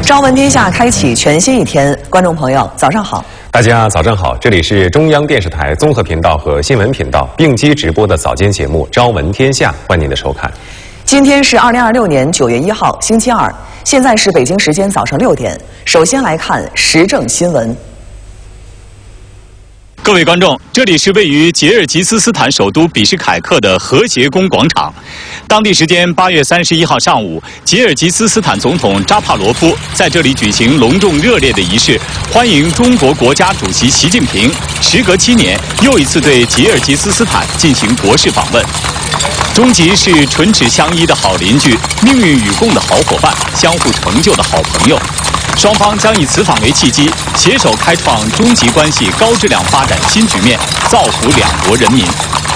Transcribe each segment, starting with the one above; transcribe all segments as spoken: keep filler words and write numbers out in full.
朝闻天下开启全新一天，观众朋友，早上好！ 大家早上好，这里是中央电视台综合频道和新闻频道并机直播的早间节目《朝闻天下》，欢迎您的收看。 今天是二零二六年九月一号，星期二，现在是北京时间早上六点。首先来看时政新闻。 各位观众，这里是位于吉尔吉斯斯坦首都比什凯克的和谐宫广场。当地时间八月三十一号上午，吉尔吉斯斯坦总统扎帕罗夫在这里举行隆重热烈的仪式，欢迎中国国家主席习近平时隔七年又一次对吉尔吉斯斯坦进行国事访问。中吉是唇齿相依的好邻居，命运与共的好伙伴，相互成就的好朋友。 双方将以此访为契机，携手开创中吉关系高质量发展新局面，造福两国人民。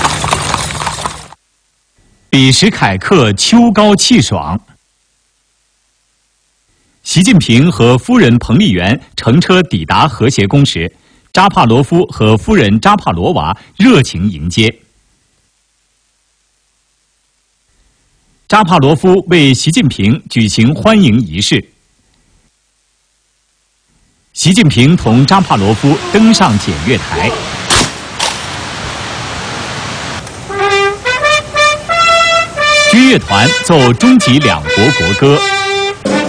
比什凯克秋高气爽，习近平和夫人彭丽媛乘车抵达和谐宫时，扎帕罗夫和夫人扎帕罗娃热情迎接。扎帕罗夫为习近平举行欢迎仪式。 习近平同扎帕罗夫登上检阅台，军乐团奏中吉两国国歌。